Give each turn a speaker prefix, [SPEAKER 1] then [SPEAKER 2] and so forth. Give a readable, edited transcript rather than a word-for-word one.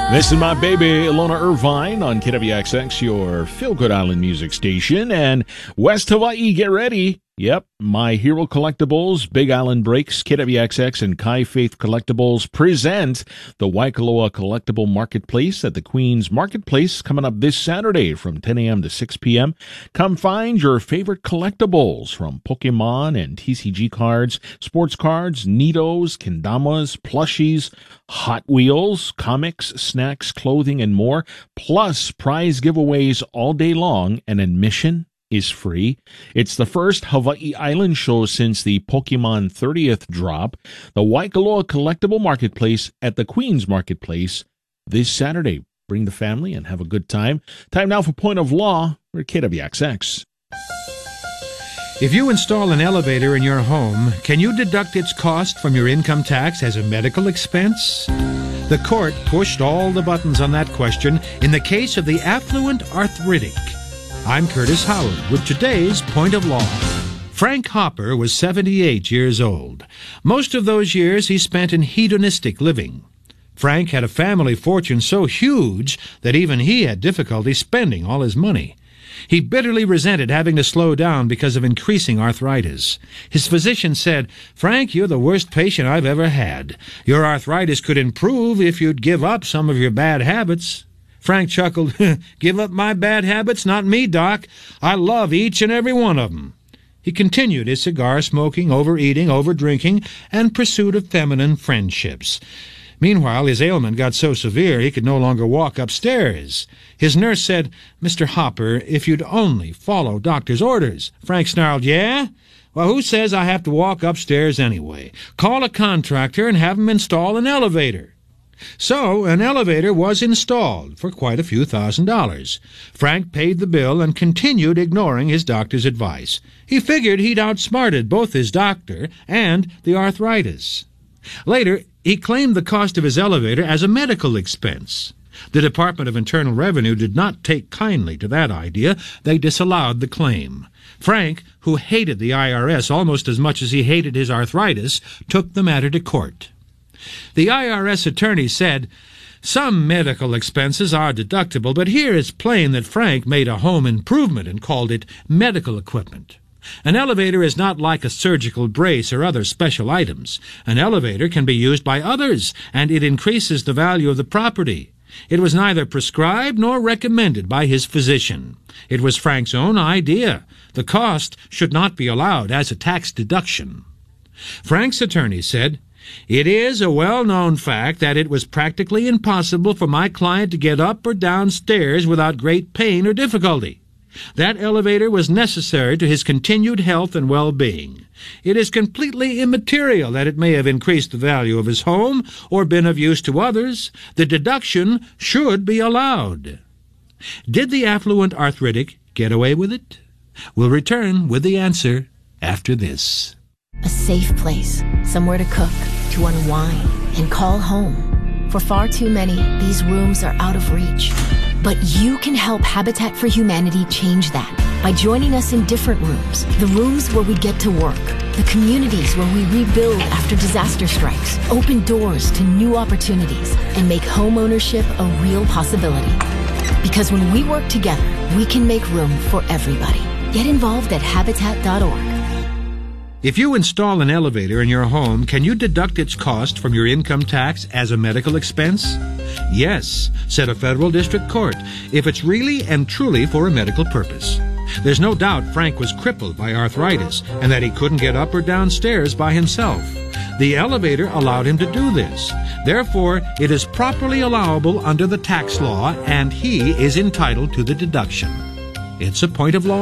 [SPEAKER 1] This is my baby, Ilona Irvine, on KWXX, your feel-good island music station. And West Hawaii, get ready. Yep, My Hero Collectibles, Big Island Breaks, KWXX, and Kai Faith Collectibles present the Waikoloa Collectible Marketplace at the Queen's Marketplace coming up this Saturday from 10 a.m. to 6 p.m. Come find your favorite collectibles from Pokemon and TCG cards, sports cards, Neatos, Kendamas, plushies, Hot Wheels, comics, snacks, clothing, and more, plus prize giveaways all day long, and admission is free. It's the first Hawaii Island show since the Pokemon 30th drop. The Waikoloa Collectible Marketplace at the Queen's Marketplace this Saturday. Bring the family and have a good time. Time now for Point of Law. We're at KWXX.
[SPEAKER 2] If you install an elevator in your home, can you deduct its cost from your income tax as a medical expense? The court pushed all the buttons on that question in the case of the affluent arthritic. I'm Curtis Howard with today's Point of Law. Frank Hopper was 78 years old. Most of those years he spent in hedonistic living. Frank had a family fortune so huge that even he had difficulty spending all his money. He bitterly resented having to slow down because of increasing arthritis. His physician said, "Frank, you're the worst patient I've ever had. Your arthritis could improve if you'd give up some of your bad habits." Frank chuckled, "Give up my bad habits? Not me, Doc. I love each and every one of them." He continued his cigar smoking, overeating, overdrinking, and pursuit of feminine friendships. Meanwhile, his ailment got so severe he could no longer walk upstairs. His nurse said, "Mr. Hopper, if you'd only follow doctor's orders." Frank snarled, "Yeah? Well, who says I have to walk upstairs anyway? Call a contractor and have him install an elevator." So an elevator was installed for quite a few $1,000s. Frank paid the bill and continued ignoring his doctor's advice. He figured he'd outsmarted both his doctor and the arthritis. Later, he claimed the cost of his elevator as a medical expense. The Department of Internal Revenue did not take kindly to that idea. They disallowed the claim. Frank, who hated the IRS almost as much as he hated his arthritis, took the matter to court. The IRS attorney said, "Some medical expenses are deductible, but here it's plain that Frank made a home improvement and called it medical equipment. An elevator is not like a surgical brace or other special items. An elevator can be used by others, and it increases the value of the property. It was neither prescribed nor recommended by his physician. It was Frank's own idea. The cost should not be allowed as a tax deduction." Frank's attorney said, "It is a well-known fact that it was practically impossible for my client to get up or down stairs without great pain or difficulty. That elevator was necessary to his continued health and well-being. It is completely immaterial that it may have increased the value of his home or been of use to others. The deduction should be allowed." Did the affluent arthritic get away with it? We'll return with the answer after this.
[SPEAKER 3] A safe place, somewhere to cook, to unwind, and call home. For far too many, these rooms are out of reach. But you can help Habitat for Humanity change that by joining us in different rooms. The rooms where we get to work, the communities where we rebuild after disaster strikes, open doors to new opportunities, and make home ownership a real possibility. Because when we work together, we can make room for everybody. Get involved at Habitat.org.
[SPEAKER 2] If you install an elevator in your home, can you deduct its cost from your income tax as a medical expense? Yes, said a federal district court, if it's really and truly for a medical purpose. There's no doubt Frank was crippled by arthritis and that he couldn't get up or down stairs by himself. The elevator allowed him to do this. Therefore, it is properly allowable under the tax law, and he is entitled to the deduction. It's a point of law.